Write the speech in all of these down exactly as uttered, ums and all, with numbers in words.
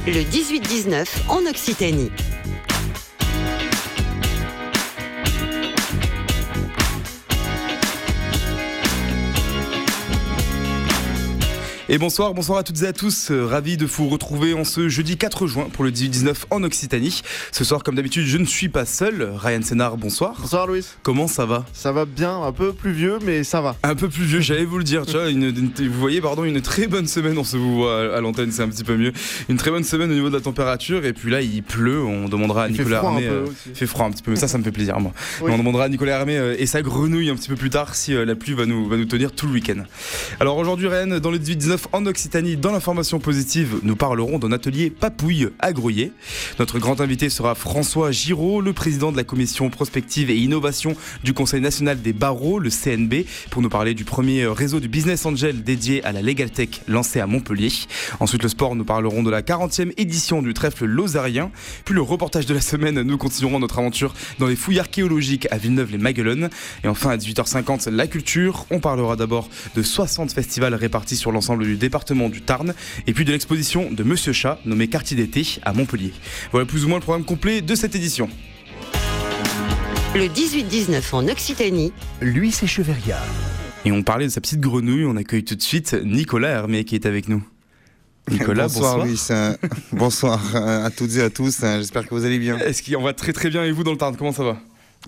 le dix-huit dix-neuf en Occitanie. Et bonsoir, bonsoir à toutes et à tous, euh, ravi de vous retrouver en ce jeudi quatre juin pour le dix-huit dix-neuf en Occitanie. Ce soir, comme d'habitude, je ne suis pas seul. Ryan Sénard, bonsoir. Bonsoir Louis. Comment ça va ? Ça va bien, un peu plus vieux, mais ça va. Un peu plus vieux, j'allais vous le dire. Tu vois, une, une, vous voyez, pardon, une très bonne semaine, on se vous voit à, à l'antenne, c'est un petit peu mieux. Une très bonne semaine au niveau de la température, et puis là, il pleut, on demandera à il Nicolas Armé. Euh, il fait froid un petit peu, mais ça, ça me fait plaisir, moi. Oui. On demandera à Nicolas Armé euh, et sa grenouille un petit peu plus tard si euh, la pluie va nous, va nous tenir tout le week-end. Alors aujourd'hui, Ryan, dans le dix-huit dix-neuf en Occitanie, dans l'information positive, nous parlerons d'un atelier papouille à Groyer. Notre grand invité sera François Giraud, le président de la commission prospective et innovation du Conseil national des barreaux, le C N B, pour nous parler du premier réseau du Business Angel dédié à la Legal Tech lancé à Montpellier. Ensuite, le sport, nous parlerons de la quarantième édition du trèfle lausarien. Puis le reportage de la semaine, nous continuerons notre aventure dans les fouilles archéologiques à Villeneuve-les-Maguelones. Et enfin, à dix-huit heures cinquante, la culture. On parlera d'abord de soixante festivals répartis sur l'ensemble du département du Tarn. Et puis de l'exposition de Monsieur Chat, nommé Quartier d'été à Montpellier. Voilà plus ou moins le programme complet de cette édition. Le dix-huit dix-neuf en Occitanie, Louis Echeverria. Et on parlait de sa petite grenouille, on accueille tout de suite Nicolas Hermé qui est avec nous. Nicolas, bonsoir. Bonsoir Louis, euh, bonsoir à toutes et à tous, euh, j'espère que vous allez bien. Est-ce qu'on va très très bien et vous dans le Tarn, comment ça va ?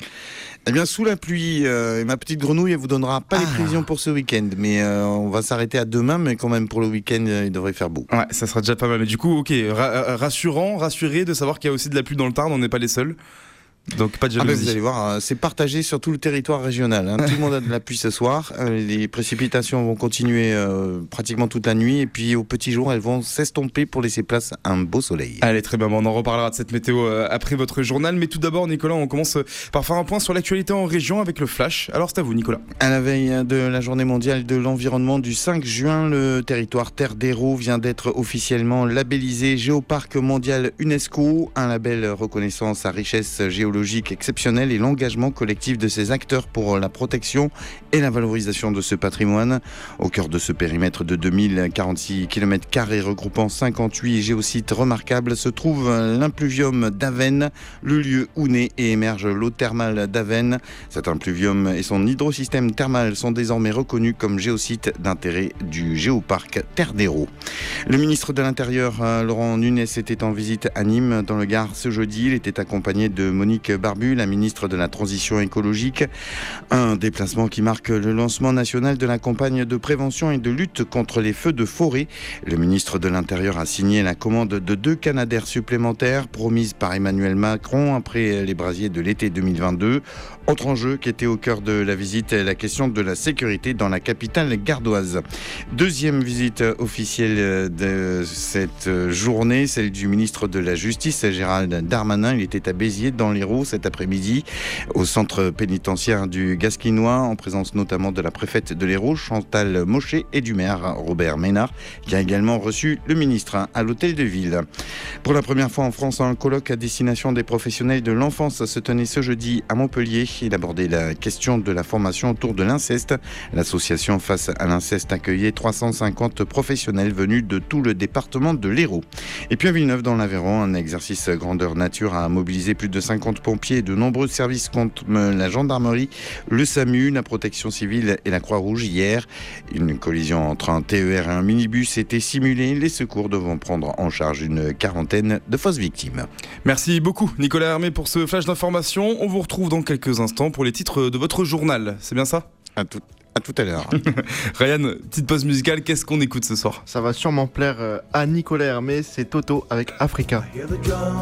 Eh bien, sous la pluie, euh, ma petite grenouille, elle vous donnera pas ah. les prévisions pour ce week-end, mais euh, on va s'arrêter à demain, mais quand même pour le week-end, euh, il devrait faire beau. Ouais, ça sera déjà pas mal. Mais du coup, ok, ra- rassurant, rassuré de savoir qu'il y a aussi de la pluie dans le Tarn, on n'est pas les seuls. Donc pas de jalousie. Ah ben vous allez voir, c'est partagé sur tout le territoire régional. Hein. Tout le monde a de la pluie ce soir. Les précipitations vont continuer euh, pratiquement toute la nuit. Et puis au petit jour, elles vont s'estomper pour laisser place à un beau soleil. Allez, très bien. Bon, on en reparlera de cette météo euh, après votre journal. Mais tout d'abord, Nicolas, on commence par faire un point sur l'actualité en région avec le Flash. Alors c'est à vous, Nicolas. À la veille de la journée mondiale de l'environnement du cinq juin, le territoire Terre d'Hérault vient d'être officiellement labellisé Géoparc mondial UNESCO. Un label reconnaissant sa richesse géologique exceptionnelle et l'engagement collectif de ses acteurs pour la protection et la valorisation de ce patrimoine. Au cœur de ce périmètre de deux mille quarante-six kilomètres carrés regroupant cinquante-huit géosites remarquables se trouve l'impluvium d'Avesnes, le lieu où naît et émerge l'eau thermale d'Avesnes. Cet impluvium et son hydrosystème thermal sont désormais reconnus comme géosites d'intérêt du géoparc Terre d'Hérault. Le ministre de l'Intérieur, Laurent Nunez, était en visite à Nîmes dans le Gard ce jeudi. Il était accompagné de Monique Barbu, la ministre de la Transition écologique. Un déplacement qui marque le lancement national de la campagne de prévention et de lutte contre les feux de forêt. Le ministre de l'Intérieur a signé la commande de deux Canadair supplémentaires promises par Emmanuel Macron après les brasiers de l'été deux mille vingt-deux. Autre enjeu qui était au cœur de la visite, la question de la sécurité dans la capitale gardoise. Deuxième visite officielle de cette journée, celle du ministre de la Justice, Gérald Darmanin. Il était à Béziers dans l'Hérault cet après-midi au centre pénitentiaire du Gasquinois, en présence notamment de la préfète de l'Hérault, Chantal Mochet, et du maire Robert Ménard, qui a également reçu le ministre à l'hôtel de ville. Pour la première fois en France, un colloque à destination des professionnels de l'enfance se tenait ce jeudi à Montpellier. Il abordait la question de la formation autour de l'inceste. L'association Face à l'inceste accueillait trois cent cinquante professionnels venus de tout le département de l'Hérault. Et puis à Villeneuve, dans l'Aveyron, un exercice grandeur nature a mobilisé plus de cinquante pompiers et de nombreux services contre la gendarmerie, le SAMU, la protection civile et la Croix-Rouge hier. Une collision entre un T E R et un minibus était simulée. Les secours devront prendre en charge une quarantaine de fausses victimes. Merci beaucoup Nicolas Hermé pour ce flash d'information. On vous retrouve dans quelques instants pour les titres de votre journal. C'est bien ça ? À tout. À tout à l'heure. Ryan, petite pause musicale, qu'est-ce qu'on écoute ce soir ? Ça va sûrement plaire à Nicolas Hermé, c'est Toto avec Africa.